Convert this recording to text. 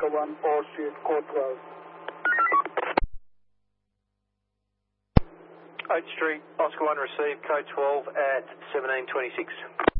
Oscar 1, Pursuit, code 12. Oak Street, Oscar 1 received, code 12 at 1726.